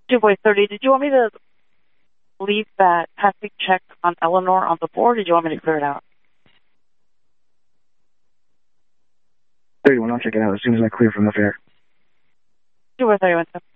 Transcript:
Boy 30, did you want me to leave that passing check on Eleanor on the board, or did you want me to clear it out? 31, I'll check it out as soon as I clear from the fair. Boy 31,